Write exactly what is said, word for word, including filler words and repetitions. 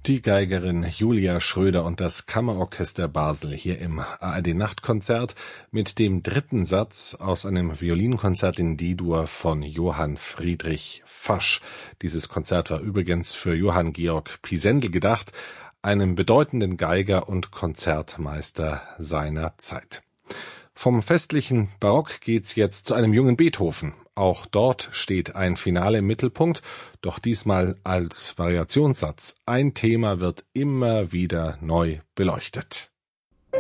Die Geigerin Julia Schröder und das Kammerorchester Basel hier im A R D-Nachtkonzert mit dem dritten Satz aus einem Violinkonzert in D-Dur von Johann Friedrich Fasch. Dieses Konzert war übrigens für Johann Georg Pisendel gedacht, einem bedeutenden Geiger und Konzertmeister seiner Zeit. Vom festlichen Barock geht's jetzt zu einem jungen Beethoven. Auch dort steht ein Finale im Mittelpunkt, doch diesmal als Variationssatz. Ein Thema wird immer wieder neu beleuchtet.